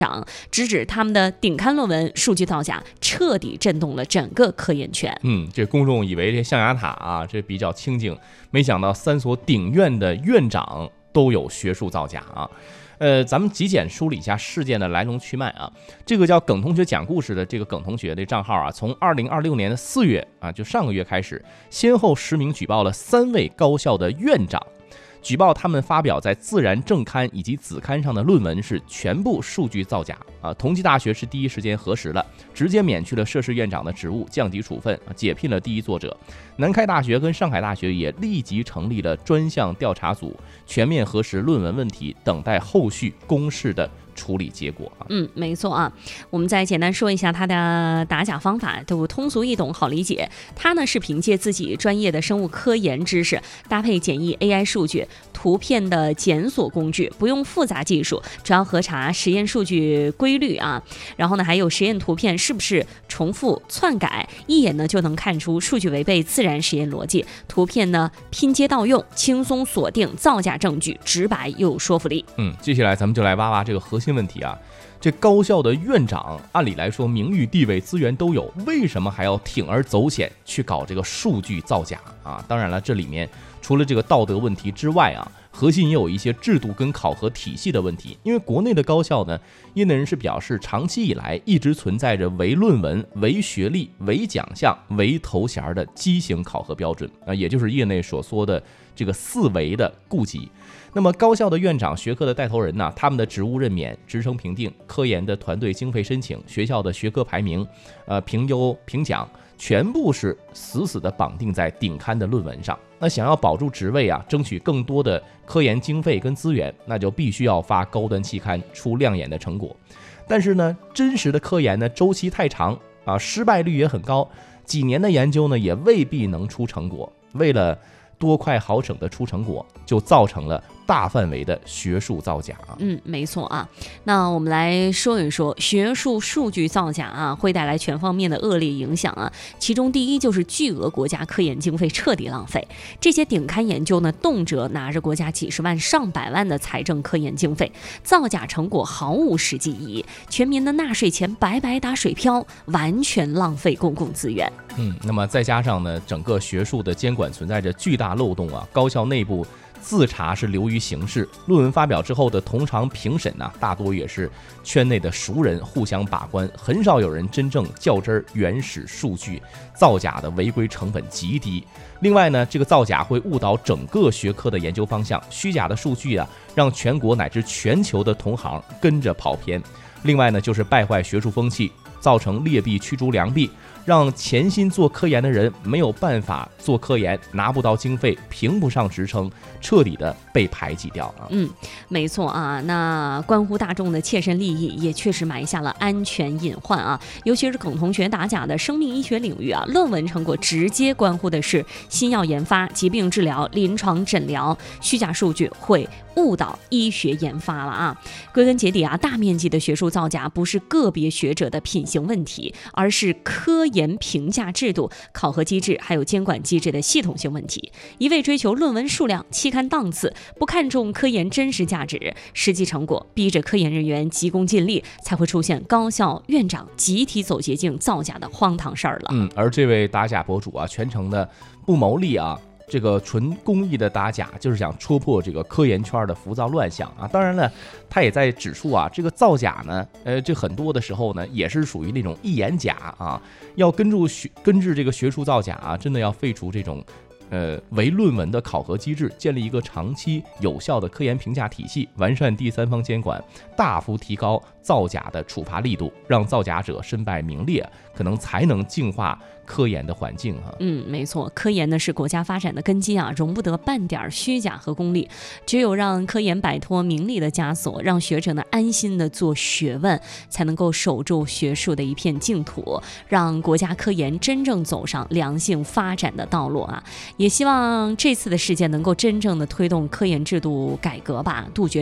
直指他们的顶刊论文数据造假，彻底震动了整个科研圈。 这公众以为这象牙塔啊，这比较清静，没想到3所顶院的院长都有学术造假啊。咱们极简梳理一下事件的来龙去脉啊。这个叫耿同学讲故事的这个耿同学的账号啊，从2026年的4月啊，就上个月开始，先后实名举报了3位高校的院长。举报他们发表在《自然》正刊以及子刊上的论文是全部数据造假啊！同济大学是第一时间核实了，直接免去了涉事院长的职务，降级处分，解聘了第一作者。南开大学跟上海大学也立即成立了专项调查组，全面核实论文问题，等待后续公示的处理结果啊。 没错啊。我们再简单说一下它的打假方法，都通俗易懂，好理解。它呢是凭借自己专业的生物科研知识，搭配简易 AI 数据、图片的检索工具，不用复杂技术，只要核查实验数据规律啊，然后呢还有实验图片是不是重复篡改，一眼呢就能看出数据违背自然实验逻辑，图片呢拼接盗用，轻松锁定造假证据，直白又有说服力。 接下来咱们就来挖挖这个核心问题啊。这高校的院长按理来说名誉地位资源都有，为什么还要铤而走险去搞这个数据造假啊？当然了，这里面除了这个道德问题之外啊，核心也有一些制度跟考核体系的问题。因为国内的高校呢，业内人士表示，长期以来一直存在着唯论文、唯学历、唯奖项、唯头衔的畸形考核标准啊，也就是业内所说的这个4唯的痼疾。那么高校的院长、学科的带头人呢，他们的职务任免、职称评定、科研的团队经费申请、学校的学科排名、评优评奖，全部是死死的绑定在顶刊的论文上。那想要保住职位啊，争取更多的科研经费跟资源，那就必须要发高端期刊，出亮眼的成果。但是呢，真实的科研呢，周期太长啊，失败率也很高，几年的研究呢，也未必能出成果。为了多快好省的出成果，就造成了大范围的学术造假。 没错啊。那我们来说一说学术数据造假啊，会带来全方面的恶劣影响啊。其中第一就是巨额国家科研经费彻底浪费，这些顶刊研究呢，动辄拿着国家几十万上百万的财政科研经费，造假成果毫无实际意义，全民的纳税钱白白打水漂，完全浪费公共资源。 那么再加上呢，整个学术的监管存在着巨大漏洞啊，高校内部自查是流于形式，论文发表之后的同行评审呢，大多也是圈内的熟人互相把关，很少有人真正较真原始数据，造假的违规成本极低。另外呢，这个造假会误导整个学科的研究方向，虚假的数据啊，让全国乃至全球的同行跟着跑偏。另外呢，就是败坏学术风气，造成劣币驱逐良币，让潜心做科研的人没有办法做科研，拿不到经费，评不上职称，彻底的被排挤掉啊。 没错啊，那关乎大众的切身利益，也确实埋下了安全隐患啊。尤其是耿同学打假的生命医学领域啊，论文成果直接关乎的是新药研发、疾病治疗、临床诊疗，虚假数据会误导医学研发了啊。归根结底啊，大面积的学术造假不是个别学者的品行问题，而是科研评价制度、考核机制还有监管机制的系统性问题。一味追求论文数量、期刊档次，不看重科研真实价值、实际成果，逼着科研人员急功近利，才会出现高校院长集体走捷径造假的荒唐事儿了。 而这位打假博主啊，全程的不牟利啊，这个纯公益的打假，就是想戳破这个科研圈的浮躁乱象啊。当然了，他也在指出啊，这个造假呢，这很多的时候呢，也是属于那种一眼假啊。要根治这个学术造假啊，真的要废除这种唯论文的考核机制，建立一个长期有效的科研评价体系，完善第三方监管，大幅提高造假的处罚力度，让造假者身败名裂，可能才能净化科研的环境哈。 没错，科研呢是国家发展的根基啊，容不得半点虚假和功利。只有让科研摆脱名利的枷锁，让学者呢安心的做学问，才能够守住学术的一片净土，让国家科研真正走上良性发展的道路啊。也希望这次的事件能够真正的推动科研制度改革吧，杜绝